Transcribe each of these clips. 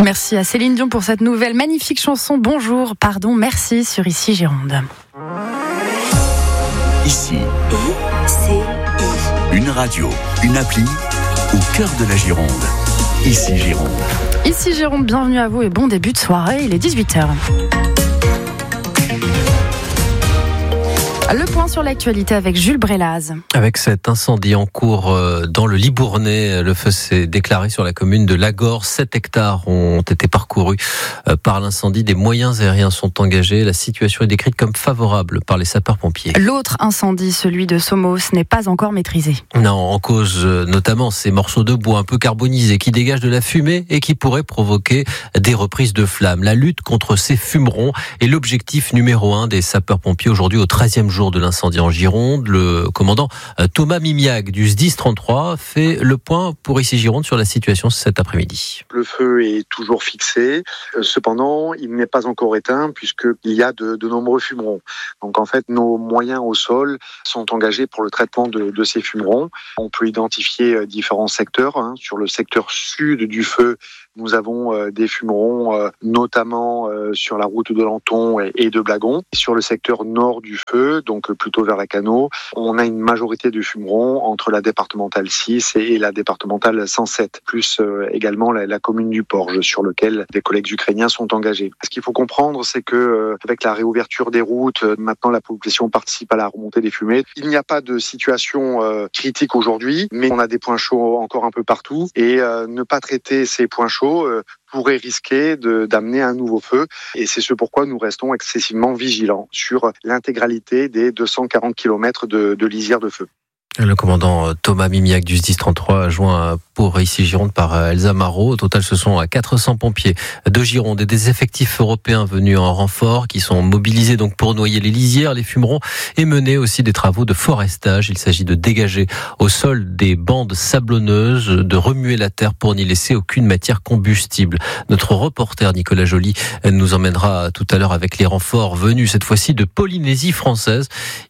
Merci à Céline Dion pour cette nouvelle magnifique chanson. Bonjour, pardon, merci sur Ici Gironde. Ici, une radio, une appli au cœur de la Gironde. Ici Gironde. Ici Gironde, bienvenue à vous et bon début de soirée, il est 18h. Le point sur l'actualité avec Jules Brélaz. Avec cet incendie en cours dans le Libournais, le feu s'est déclaré sur la commune de Lagorre. 7 hectares ont été parcourus par l'incendie. Des moyens aériens sont engagés. La situation est décrite comme favorable par les sapeurs-pompiers. L'autre incendie, celui de Somos, n'est pas encore maîtrisé. Non, en cause notamment ces morceaux de bois un peu carbonisés qui dégagent de la fumée et qui pourraient provoquer des reprises de flammes. La lutte contre ces fumerons est l'objectif numéro 1 des sapeurs-pompiers aujourd'hui au 13e jour de l'incendie en Gironde. Le commandant Thomas Mimiag du SDIS 33 fait le point pour Ici Gironde sur la situation cet après-midi. Le feu est toujours fixé, cependant il n'est pas encore éteint puisqu'il y a de nombreux fumerons. Donc en fait nos moyens au sol sont engagés pour le traitement de ces fumerons. On peut identifier différents secteurs. Sur le secteur sud du feu, nous avons des fumerons notamment sur la route de Lanton et de Blagon. Sur le secteur nord du feu, donc plutôt vers la Cano, on a une majorité de fumerons entre la départementale 6 et la départementale 107, plus également la commune du Porge, sur lequel des collègues ukrainiens sont engagés. Ce qu'il faut comprendre, c'est que avec la réouverture des routes, maintenant la population participe à la remontée des fumées. Il n'y a pas de situation critique aujourd'hui, mais on a des points chauds encore un peu partout et ne pas traiter ces points chauds pourrait risquer d'amener un nouveau feu. Et c'est ce pourquoi nous restons excessivement vigilants sur l'intégralité des 240 km de lisière de feu. Le commandant Thomas Mimiag du SDIS 33 joint pour Ici Gironde par Elsa Marot. Au total, ce sont 400 pompiers de Gironde et des effectifs européens venus en renfort qui sont mobilisés donc pour noyer les lisières, les fumerons et mener aussi des travaux de forestage. Il s'agit de dégager au sol des bandes sablonneuses, de remuer la terre pour n'y laisser aucune matière combustible. Notre reporter Nicolas Joly nous emmènera tout à l'heure avec les renforts venus cette fois-ci de Polynésie française.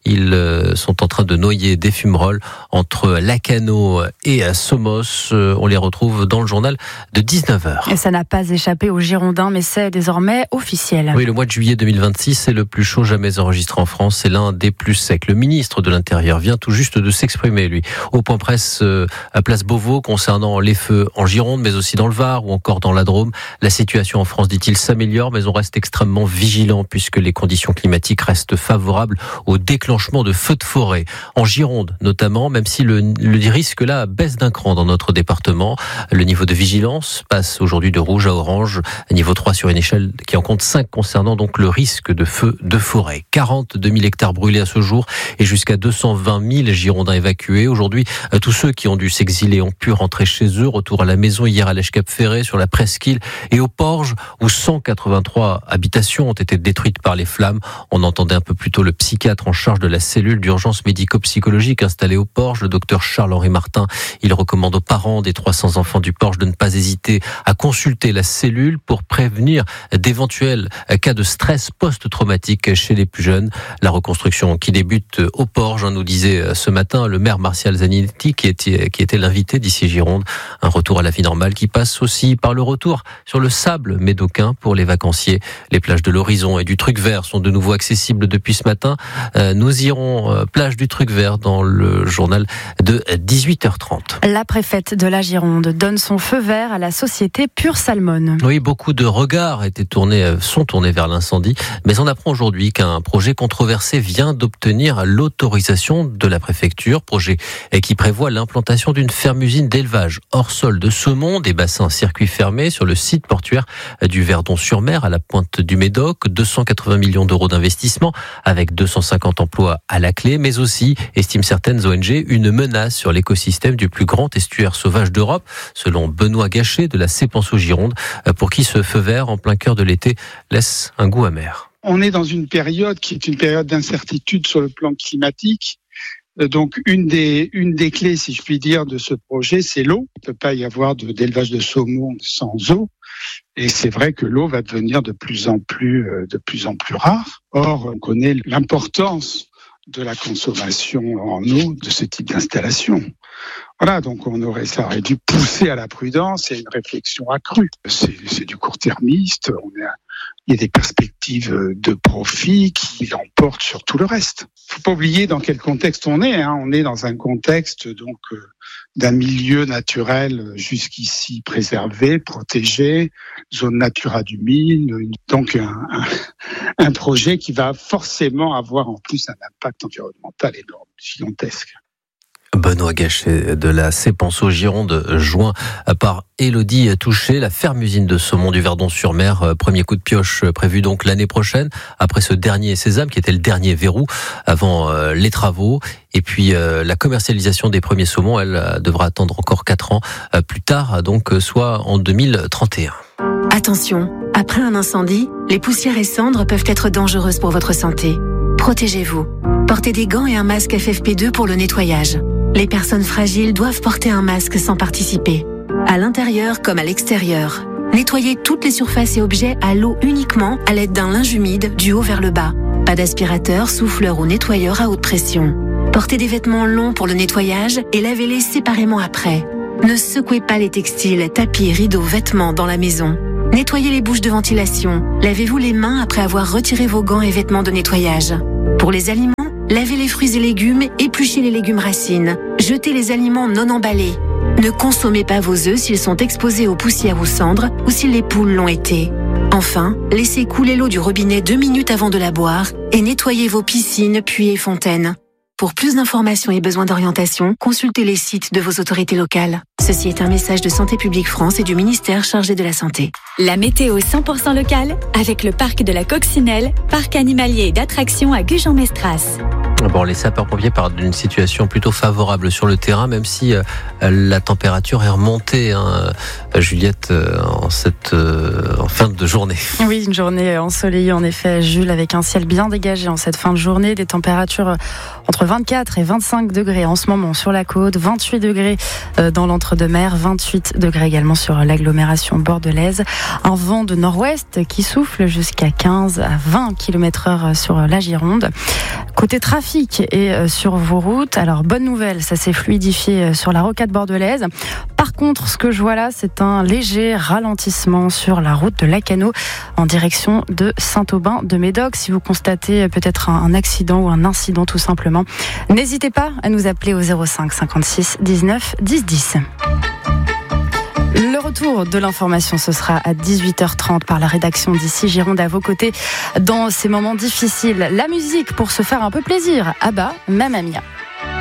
Ils sont en train de noyer des fumerolles entre Lacano et Somos. On les retrouve dans le journal de 19h. Et ça n'a pas échappé aux Girondins, mais c'est désormais officiel. Oui, le mois de juillet 2026, c'est le plus chaud jamais enregistré en France. C'est l'un des plus secs. Le ministre de l'Intérieur vient tout juste de s'exprimer, lui, au point presse à Place Beauvau, concernant les feux en Gironde, mais aussi dans le Var ou encore dans la Drôme. La situation en France, dit-il, s'améliore, mais on reste extrêmement vigilant puisque les conditions climatiques restent favorables au déclenchement de feux de forêt. En Gironde, notamment, même si le risque là baisse d'un cran dans notre département. Le niveau de vigilance passe aujourd'hui de rouge à orange, à niveau 3 sur une échelle qui en compte 5 concernant donc le risque de feu de forêt. 42 000 hectares brûlés à ce jour et jusqu'à 220 000 Girondins évacués. Aujourd'hui, tous ceux qui ont dû s'exiler ont pu rentrer chez eux. Retour à la maison hier à l'Èche-Cap-Ferré, sur la Presqu'île et au Porge, où 183 habitations ont été détruites par les flammes. On entendait un peu plus tôt le psychiatre en charge de la cellule d'urgence médico-psychologique installée au Porge, le docteur Charles-Henri Martin. Il recommande aux parents des 300 enfants du Porge de ne pas hésiter à consulter la cellule pour prévenir d'éventuels cas de stress post-traumatique chez les plus jeunes. La reconstruction qui débute au Porge, nous disait ce matin le maire Martial Zanetti, qui était l'invité d'Ici Gironde. Un retour à la vie normale qui passe aussi par le retour sur le sable médocain pour les vacanciers. Les plages de l'Horizon et du Truc Vert sont de nouveau accessibles depuis ce matin. Nous irons plage du Truc Vert dans le journal de 18h30. La préfète de la Gironde donne son feu vert à la société Pure Salmon. Oui, beaucoup de regards sont tournés vers l'incendie, mais on apprend aujourd'hui qu'un projet controversé vient d'obtenir l'autorisation de la préfecture, projet qui prévoit l'implantation d'une ferme-usine d'élevage hors sol de saumon, des bassins circuits fermés sur le site portuaire du Verdon-sur-Mer à la pointe du Médoc, 280 millions d'euros d'investissement avec 250 emplois à la clé, mais aussi, estiment certaines ONG, une menace sur l'écosystème du plus grand estuaire sauvage d'Europe, selon Benoît Gachet de la Cépenceau-Gironde, pour qui ce feu vert en plein cœur de l'été laisse un goût amer. On est dans une période qui est une période d'incertitude sur le plan climatique. Donc une des clés, si je puis dire, de ce projet, c'est l'eau. Il ne peut pas y avoir d'élevage de saumon sans eau. Et c'est vrai que l'eau va devenir de plus en plus rare. Or, on connaît l'importance de la consommation en eau de ce type d'installation. Voilà, donc ça aurait dû pousser à la prudence et à une réflexion accrue. C'est du court-termiste, il y a des perspectives de profit qui l'emportent sur tout le reste. Faut pas oublier dans quel contexte on est. On est dans un contexte donc d'un milieu naturel jusqu'ici préservé, protégé, zone Natura 2000, donc un projet qui va forcément avoir en plus un impact environnemental énorme, gigantesque. Benoît Gachet de la Sépenceau Gironde, joint par Élodie Touché, la ferme-usine de saumon du Verdon-sur-Mer. Premier coup de pioche prévu donc l'année prochaine, après ce dernier sésame qui était le dernier verrou avant les travaux. Et puis la commercialisation des premiers saumons, elle devra attendre encore 4 ans plus tard, donc soit en 2031. Attention, après un incendie, les poussières et cendres peuvent être dangereuses pour votre santé. Protégez-vous. Portez des gants et un masque FFP2 pour le nettoyage. Les personnes fragiles doivent porter un masque sans participer. À l'intérieur comme à l'extérieur. Nettoyez toutes les surfaces et objets à l'eau uniquement à l'aide d'un linge humide du haut vers le bas. Pas d'aspirateur, souffleur ou nettoyeur à haute pression. Portez des vêtements longs pour le nettoyage et lavez-les séparément après. Ne secouez pas les textiles, tapis, rideaux, vêtements dans la maison. Nettoyez les bouches de ventilation. Lavez-vous les mains après avoir retiré vos gants et vêtements de nettoyage. Pour les aliments, lavez les fruits et légumes, épluchez les légumes racines, jetez les aliments non emballés. Ne consommez pas vos œufs s'ils sont exposés aux poussières ou cendres ou si les poules l'ont été. Enfin, laissez couler l'eau du robinet 2 minutes avant de la boire et nettoyez vos piscines, puits et fontaines. Pour plus d'informations et besoins d'orientation, consultez les sites de vos autorités locales. Ceci est un message de Santé publique France et du ministère chargé de la Santé. La météo 100% locale avec le parc de la Coccinelle, parc animalier et d'attractions à Gujan-Mestras. Bon, les sapeurs-pompiers parlent d'une situation plutôt favorable sur le terrain, même si la température est remontée, Juliette, en fin de journée. Oui, une journée ensoleillée en effet, Jules, avec un ciel bien dégagé en cette fin de journée, des températures entre 24 et 25 degrés en ce moment sur la côte, 28 degrés dans l'entre-deux-mers, 28 degrés également sur l'agglomération bordelaise. Un vent de nord-ouest qui souffle jusqu'à 15 à 20 km/h sur la Gironde. Côté trafic et sur vos routes, alors bonne nouvelle, ça s'est fluidifié sur la rocade bordelaise. Par contre, ce que je vois là, c'est un léger ralentissement sur la route de Lacanau en direction de Saint-Aubin-de-Médoc. Si vous constatez peut-être un accident ou un incident tout simplement, n'hésitez pas à nous appeler au 05 56 19 10 10. Le retour de l'information, ce sera à 18h30 par la rédaction d'ici Gironde à vos côtés dans ces moments difficiles. La musique pour se faire un peu plaisir. Abba, Mamma Mia.